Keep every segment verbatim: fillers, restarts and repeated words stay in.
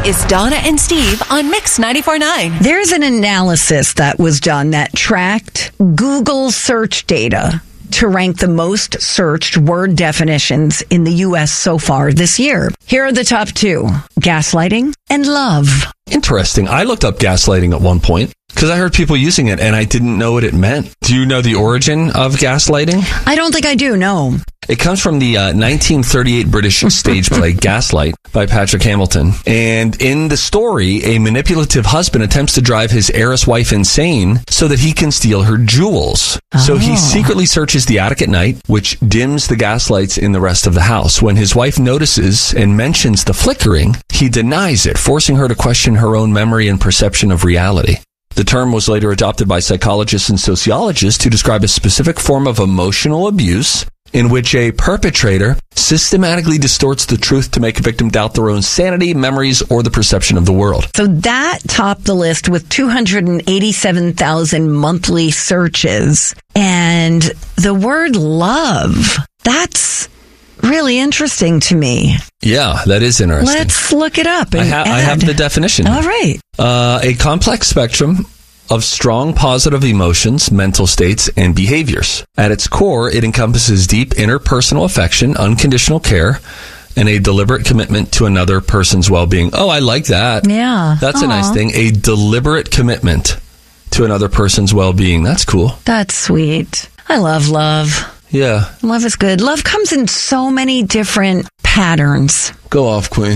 is Donna and Steve on Mix ninety-four point nine. There's an analysis that was done that tracked Google search data to rank the most searched word definitions in the U S so far this year. Here are the top two: gaslighting and love. Interesting. I looked up gaslighting at one point because I heard people using it and I didn't know what it meant. Do you know the origin of gaslighting? I don't think I do, no. It comes from the uh, nineteen thirty-eight British stage play Gaslight by Patrick Hamilton. And in the story, a manipulative husband attempts to drive his heiress wife insane so that he can steal her jewels. Oh. So he secretly searches the attic at night, which dims the gas lights in the rest of the house. When his wife notices and mentions the flickering, he denies it, forcing her to question her own memory and perception of reality. The term was later adopted by psychologists and sociologists to describe a specific form of emotional abuse in which a perpetrator systematically distorts the truth to make a victim doubt their own sanity, memories, or the perception of the world. So that topped the list with two hundred eighty-seven thousand monthly searches. And the word love, that's really interesting to me. Yeah, that is interesting. Let's look it up. And I, ha- I have the definition. All right. Uh, a complex spectrum of strong positive emotions, mental states, and behaviors. At its core, it encompasses deep interpersonal affection, unconditional care, and a deliberate commitment to another person's well-being. Oh, I like that. Yeah. That's Aww. a nice thing. A deliberate commitment to another person's well-being. That's cool. That's sweet. I love love. Yeah. Love is good. Love comes in so many different patterns. Go off, Queen.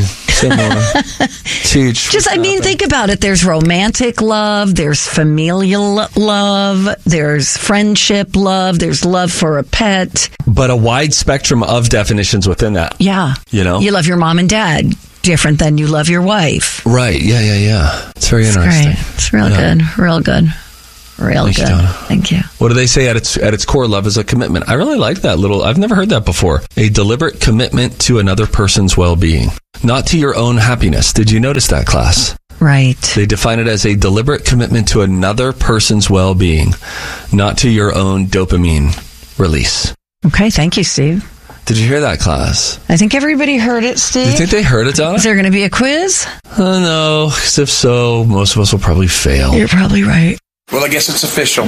Teach. Just, I mean, think about it. There's romantic love. There's familial love. There's friendship love. There's love for a pet. But a wide spectrum of definitions within that. Yeah. You know? You love your mom and dad different than you love your wife. Right. Yeah, yeah, yeah. It's very it's interesting. Great. It's real yeah. good. Real good. Real Thanks, good. Donna. Thank you. What do they say at its at its core? Love is a commitment. I really like that little. I've never heard that before. A deliberate commitment to another person's well-being, not to your own happiness. Did you notice that, class? Right. They define it as a deliberate commitment to another person's well-being, not to your own dopamine release. Okay. Thank you, Steve. Did you hear that, class? I think everybody heard it, Steve. Do you think they heard it, Donna? Is there going to be a quiz? Oh, no. Because if so, most of us will probably fail. You're probably right. Well, I guess it's official.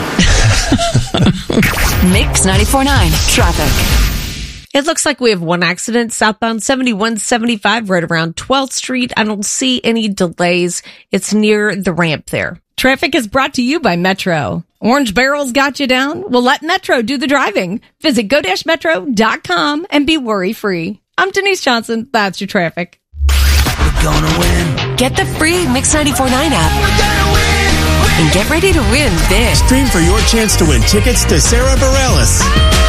Mix ninety-four point nine traffic. It looks like we have one accident southbound seventy-one seventy-five right around twelfth Street. I don't see any delays. It's near the ramp there. Traffic is brought to you by Metro. Orange Barrel's got you down? Well, let Metro do the driving. Visit go dash metro dot com and be worry-free. I'm Denise Johnson. That's your traffic. We're gonna win. Get the free Mix ninety-four point nine app. We're gonna win. And get ready to win big. Stream for your chance to win tickets to Sarah Bareilles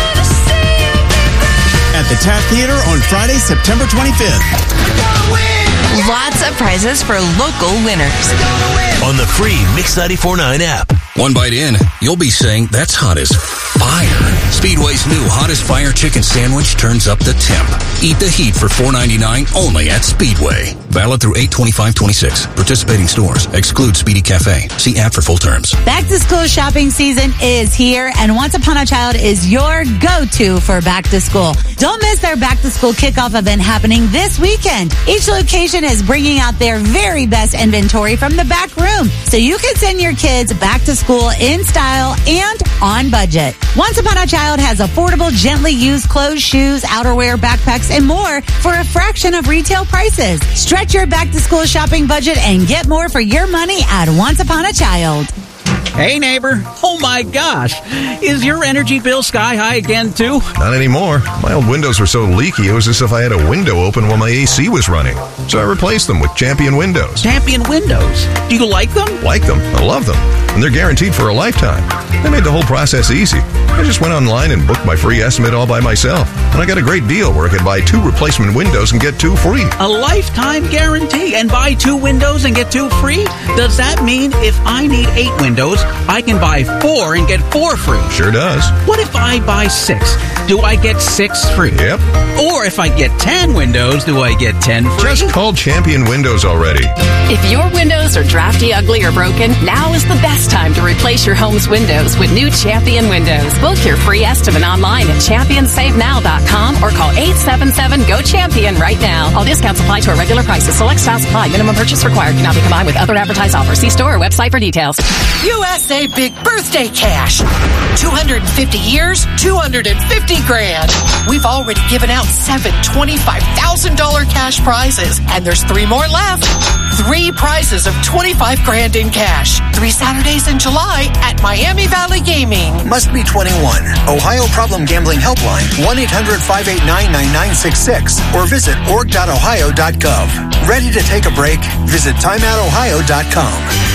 at the Taft Theater on Friday, September twenty-fifth. Lots of prizes for local winners. On the free Mix ninety-four point nine app. One bite in, you'll be saying, that's hot as fire. Speedway's new Hottest Fire Chicken Sandwich turns up the temp. Eat the heat for four ninety-nine only at Speedway. Valid through eight twenty-five twenty-six. Participating stores. Exclude Speedy Cafe. See app for full terms. Back to school shopping season is here, and Once Upon a Child is your go-to for back to school. Don't miss their back to school kickoff event happening this weekend. Each location is bringing out their very best inventory from the back room, so you can send your kids back to school in style and on budget. Once Upon a Child has affordable, gently used clothes, shoes, outerwear, backpacks, and more for a fraction of retail prices. Stretch your back to school shopping budget and get more for your money at Once Upon a Child. Hey, neighbor. Oh, my gosh. Is your energy bill sky high again, too? Not anymore. My old windows were so leaky, it was as if I had a window open while my A C was running. So I replaced them with Champion Windows. Champion Windows? Do you like them? Like them. I love them. And they're guaranteed for a lifetime. They made the whole process easy. I just went online and booked my free estimate all by myself. And I got a great deal where I could buy two replacement windows and get two free. A lifetime guarantee and buy two windows and get two free? Does that mean if I need eight windows, I can buy four and get four free? Sure does. What if I buy six? Do I get six free? Yep. Or if I get ten windows, do I get ten free? Just call Champion Windows already. If your windows are drafty, ugly, or broken, now is the best best time to replace your home's windows with new Champion Windows. Book your free estimate online at champion save now dot com or call eight seven seven, G O CHAMPION right now. All discounts apply to our regular prices. Select styles apply. Minimum purchase required. Cannot be combined with other advertised offers. See store or website for details. U S A Big Birthday Cash. two hundred fifty years, two hundred fifty grand. We've already given out seven twenty-five thousand dollars cash prizes, and there's three more left. Three prizes of twenty-five grand in cash. Three Saturdays in July at Miami Valley Gaming. Must be twenty-one. Ohio Problem Gambling Helpline, one eight hundred five eight nine nine nine six six, or visit org dot ohio dot gov. Ready to take a break? Visit time out ohio dot com.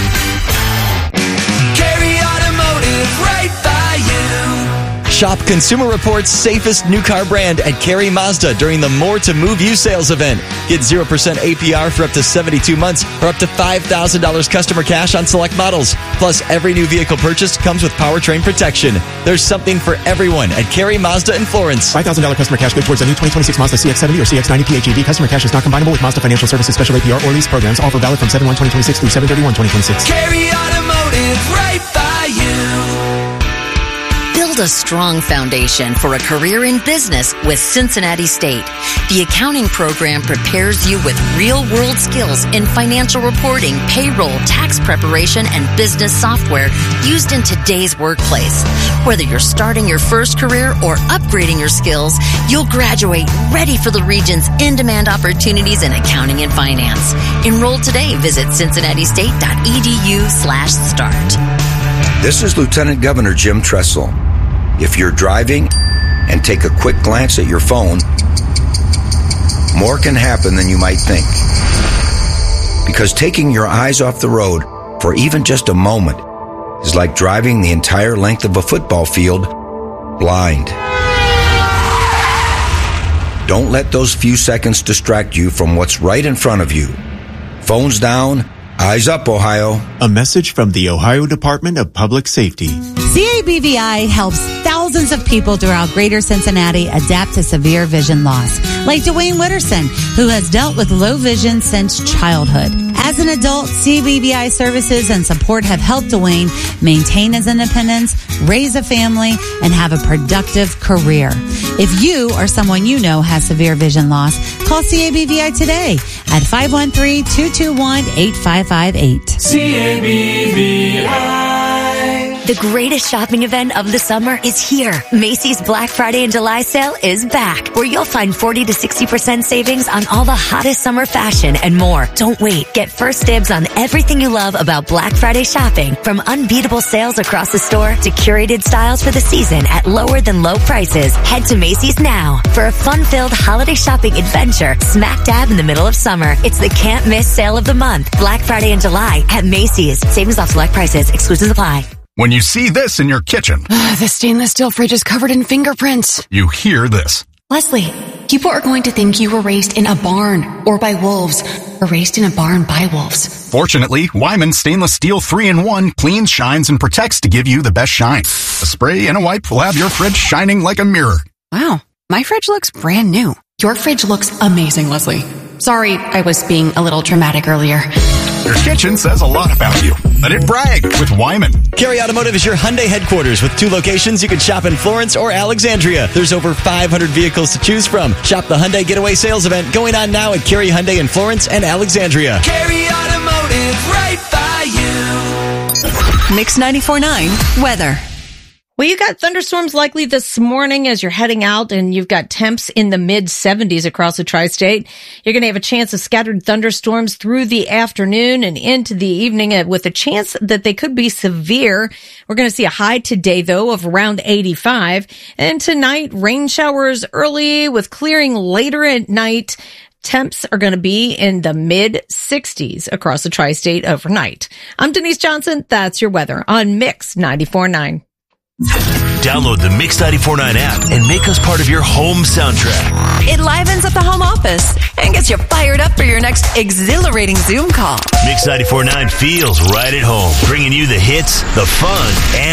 Carry Automotive, right by you. Shop Consumer Reports' safest new car brand at Carey Mazda during the More to Move You sales event. Get zero percent A P R for up to seventy-two months or up to five thousand dollars customer cash on select models. Plus, every new vehicle purchased comes with powertrain protection. There's something for everyone at Carey Mazda in Florence. five thousand dollars customer cash good towards a new twenty twenty-six Mazda C X seventy or C X ninety P H E V. Customer cash is not combinable with Mazda Financial Services Special A P R or lease programs. Offer valid from seven one twenty twenty-six through seven thirty-one twenty twenty-six. Carry Automotive, right by you. Build a strong foundation for a career in business with Cincinnati State. The accounting program prepares you with real-world skills in financial reporting, payroll, tax preparation, and business software used in today's workplace. Whether you're starting your first career or upgrading your skills, you'll graduate ready for the region's in-demand opportunities in accounting and finance. Enroll today. Visit cincinnati state dot e d u slash start. This is Lieutenant Governor Jim Tressel. If you're driving and take a quick glance at your phone, more can happen than you might think. Because taking your eyes off the road for even just a moment is like driving the entire length of a football field blind. Don't let those few seconds distract you from what's right in front of you. Phones down, eyes up, Ohio. A message from the Ohio Department of Public Safety. C A B V I helps thousands of people throughout greater Cincinnati adapt to severe vision loss, like Dwayne Witterson, who has dealt with low vision since childhood. As an adult, C A B V I services and support have helped Dwayne maintain his independence, raise a family, and have a productive career. If you or someone you know has severe vision loss, call C A B V I today at five one three, two two one, eight five five eight. C A B V I. The greatest shopping event of the summer is here. Macy's Black Friday and July sale is back, where you'll find forty to sixty percent savings on all the hottest summer fashion and more. Don't wait. Get first dibs on everything you love about Black Friday shopping, from unbeatable sales across the store to curated styles for the season at lower than low prices. Head to Macy's now for a fun-filled holiday shopping adventure smack dab in the middle of summer. It's the can't miss sale of the month. Black Friday and July at Macy's. Savings off select prices. Exclusions apply. When you see this in your kitchen, the stainless steel fridge is covered in fingerprints. You hear this. Leslie, people are going to think you were raised in a barn or by wolves, or raised in a barn by wolves. Fortunately, Wyman Stainless Steel three in one cleans, shines, and protects to give you the best shine. A spray and a wipe will have your fridge shining like a mirror. Wow, my fridge looks brand new. Your fridge looks amazing, Leslie. Sorry, I was being a little dramatic earlier. Your kitchen says a lot about you. Let it brag with Wyman. Carey Automotive is your Hyundai headquarters with two locations. You can shop in Florence or Alexandria. There's over five hundred vehicles to choose from. Shop the Hyundai Getaway Sales Event going on now at Carey Hyundai in Florence and Alexandria. Carey Automotive, right by you. Mix ninety-four point nine weather. Well, you got thunderstorms likely this morning as you're heading out, and you've got temps in the mid seventies across the tri-state. You're going to have a chance of scattered thunderstorms through the afternoon and into the evening with a chance that they could be severe. We're going to see a high today, though, of around eighty-five. And tonight, rain showers early with clearing later at night. Temps are going to be in the mid sixties across the tri-state overnight. I'm Denise Johnson. That's your weather on Mix ninety-four point nine. Download the Mix ninety-four point nine app and make us part of your home soundtrack. It livens up the home office and gets you fired up for your next exhilarating Zoom call. Mix ninety-four point nine feels right at home, bringing you the hits, the fun, and